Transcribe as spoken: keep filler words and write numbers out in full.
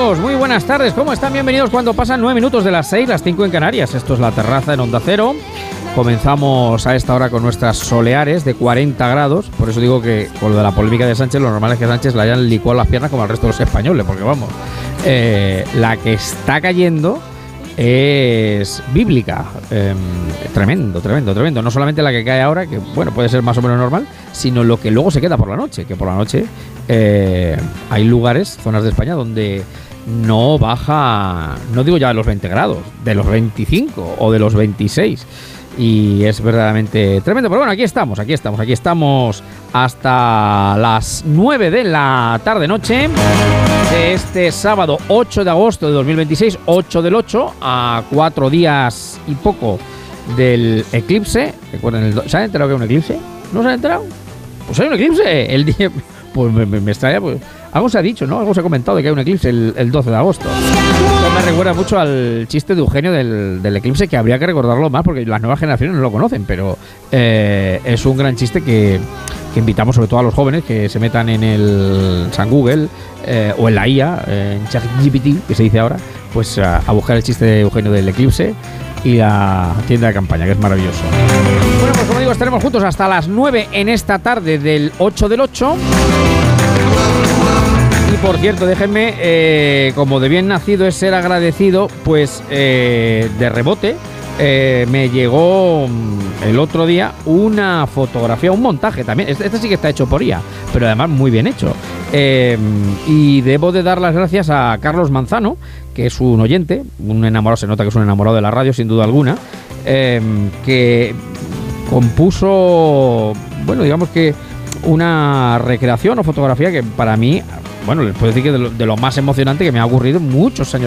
amigos, muy buenas tardes, ¿cómo están? Bienvenidos cuando pasan nueve minutos de las seis, las cinco en Canarias. Esto es La Terraza en Onda Cero. Comenzamos a esta hora con nuestras soleares de cuarenta grados. Por eso digo que con lo de la polémica de Sánchez, lo normal es que Sánchez le hayan licuado las piernas como al resto de los españoles, porque vamos, eh, la que está cayendo es bíblica. Eh, tremendo, tremendo, tremendo. No solamente la que cae ahora, que bueno, puede ser más o menos normal, sino lo que luego se queda por la noche, que por la noche eh, hay lugares, zonas de España donde no baja, no digo ya de los veinte grados, de los veinticinco o de los veintiséis. Y es verdaderamente tremendo. Pero bueno, aquí estamos, aquí estamos, aquí estamos hasta las nueve de la tarde-noche de este sábado ocho de agosto de dos mil veintiséis, ocho del ocho, a cuatro días y poco del eclipse. Recuerden, el, ¿se han enterado que hay un eclipse? ¿No se han enterado? Pues hay un eclipse. El día, pues me, me, me extraña, pues algo se ha dicho, ¿no? Algo se ha comentado de que hay un eclipse el, el doce de agosto. Esto me recuerda mucho al chiste de Eugenio del, del eclipse, que habría que recordarlo más porque las nuevas generaciones no lo conocen, pero eh, es un gran chiste que, que invitamos sobre todo a los jóvenes que se metan en el San Google eh, o en la I A, en ChatGPT, que se dice ahora, pues a, a buscar el chiste de Eugenio del eclipse y la tienda de campaña, que es maravilloso. Bueno, pues como digo, estaremos juntos hasta las nueve en esta tarde del ocho del ocho. Y por cierto, déjenme, eh, como de bien nacido es ser agradecido, pues eh, de rebote eh, me llegó el otro día una fotografía, un montaje también. Este, este sí que está hecho por I A, pero además muy bien hecho. Eh, y debo de dar las gracias a Carlos Manzano, que es un oyente, un enamorado, se nota que es un enamorado de la radio, sin duda alguna, eh, que compuso, bueno, digamos que una recreación o fotografía que para mí, bueno, les puedo decir que de lo, de lo más emocionante que me ha ocurrido en muchos años